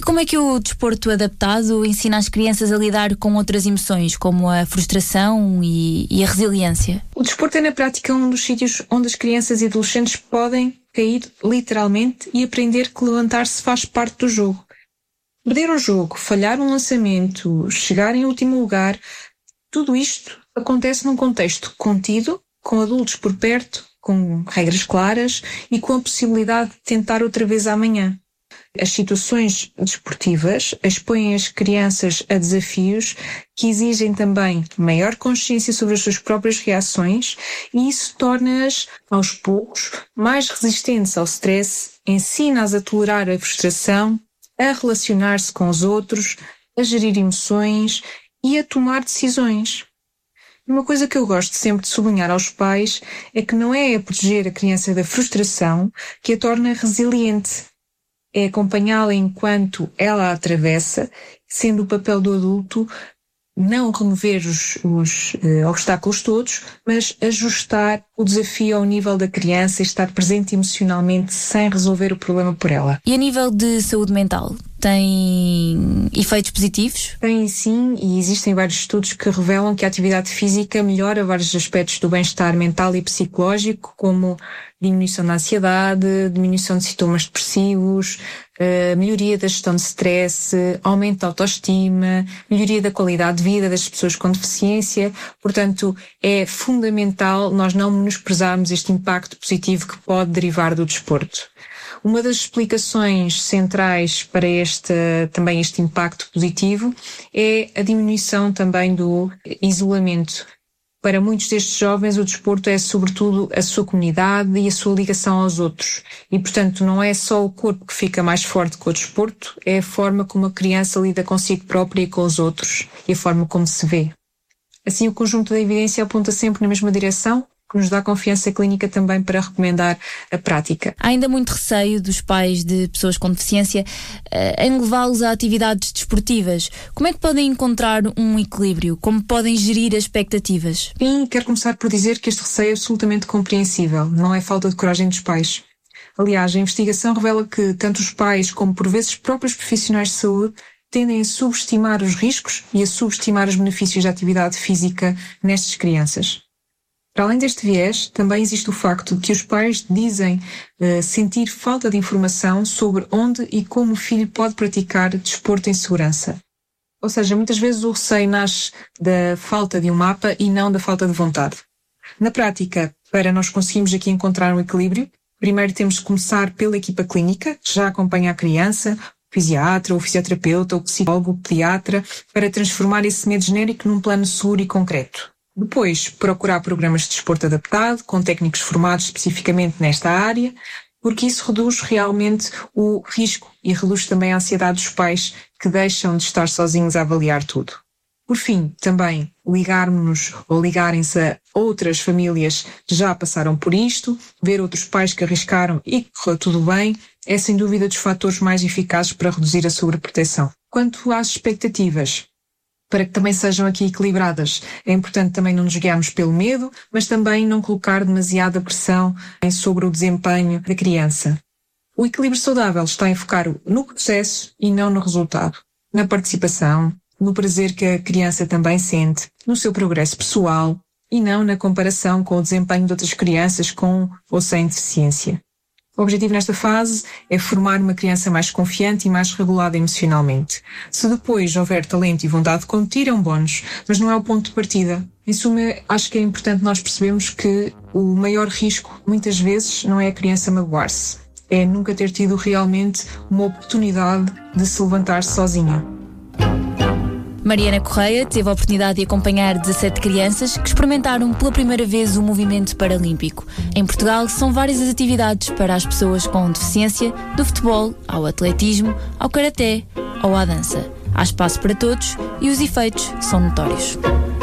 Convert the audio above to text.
como é que o desporto adaptado ensina as crianças a lidar com outras emoções, como a frustração e a resiliência? O desporto é, na prática, um dos sítios onde as crianças e adolescentes podem cair literalmente e aprender que levantar-se faz parte do jogo. Perder um jogo, falhar um lançamento, chegar em último lugar, tudo isto acontece num contexto contido, com adultos por perto, com regras claras e com a possibilidade de tentar outra vez amanhã. As situações desportivas expõem as crianças a desafios que exigem também maior consciência sobre as suas próprias reações e isso torna-as, aos poucos, mais resistentes ao stress, ensina-as a tolerar a frustração, a relacionar-se com os outros, a gerir emoções e a tomar decisões. Uma coisa que eu gosto sempre de sublinhar aos pais é que não é a proteger a criança da frustração que a torna resiliente. É acompanhá-la enquanto ela a atravessa, sendo o papel do adulto não remover os obstáculos todos, mas ajustar o desafio ao nível da criança e estar presente emocionalmente sem resolver o problema por ela. E a nível de saúde mental, tem efeitos positivos? Tem sim, e existem vários estudos que revelam que a atividade física melhora vários aspectos do bem-estar mental e psicológico, como diminuição da ansiedade, diminuição de sintomas depressivos, melhoria da gestão de stress, aumento da autoestima, melhoria da qualidade de vida das pessoas com deficiência. Portanto, é fundamental nós não menosprezarmos este impacto positivo que pode derivar do desporto. Uma das explicações centrais para este impacto positivo é a diminuição também do isolamento. Para muitos destes jovens, o desporto é sobretudo a sua comunidade e a sua ligação aos outros. E, portanto, não é só o corpo que fica mais forte com o desporto, é a forma como a criança lida consigo própria e com os outros e a forma como se vê. Assim, o conjunto da evidência aponta sempre na mesma direção, que nos dá confiança clínica também para recomendar a prática. Há ainda muito receio dos pais de pessoas com deficiência em levá-los a atividades desportivas. Como é que podem encontrar um equilíbrio? Como podem gerir as expectativas? Sim, quero começar por dizer que este receio é absolutamente compreensível. Não é falta de coragem dos pais. Aliás, a investigação revela que tanto os pais como, por vezes, próprios profissionais de saúde tendem a subestimar os riscos e a subestimar os benefícios da atividade física nestas crianças. Para além deste viés, também existe o facto de que os pais dizem sentir falta de informação sobre onde e como o filho pode praticar desporto em segurança. Ou seja, muitas vezes o receio nasce da falta de um mapa e não da falta de vontade. Na prática, para nós conseguirmos aqui encontrar um equilíbrio, primeiro temos de começar pela equipa clínica, que já acompanha a criança, o fisiatra, o fisioterapeuta, o psicólogo, o pediatra, para transformar esse medo genérico num plano seguro e concreto. Depois, procurar programas de desporto adaptado, com técnicos formados especificamente nesta área, porque isso reduz realmente o risco e reduz também a ansiedade dos pais que deixam de estar sozinhos a avaliar tudo. Por fim, também ligarmos-nos ou ligarem-se a outras famílias que já passaram por isto, ver outros pais que arriscaram e que correu tudo bem, é sem dúvida dos fatores mais eficazes para reduzir a sobreproteção. Quanto às expectativas, para que também sejam aqui equilibradas, é importante também não nos guiarmos pelo medo, mas também não colocar demasiada pressão sobre o desempenho da criança. O equilíbrio saudável está em focar no processo e não no resultado, na participação, no prazer que a criança também sente, no seu progresso pessoal e não na comparação com o desempenho de outras crianças com ou sem deficiência. O objetivo nesta fase é formar uma criança mais confiante e mais regulada emocionalmente. Se depois houver talento e vontade de competir, é um bónus, mas não é o ponto de partida. Em suma, acho que é importante nós percebermos que o maior risco, muitas vezes, não é a criança magoar-se. É nunca ter tido realmente uma oportunidade de se levantar sozinha. Mariana Correia teve a oportunidade de acompanhar 17 crianças que experimentaram pela primeira vez o movimento paralímpico. Em Portugal, são várias as atividades para as pessoas com deficiência, do futebol ao atletismo, ao karaté ou à dança. Há espaço para todos e os efeitos são notórios.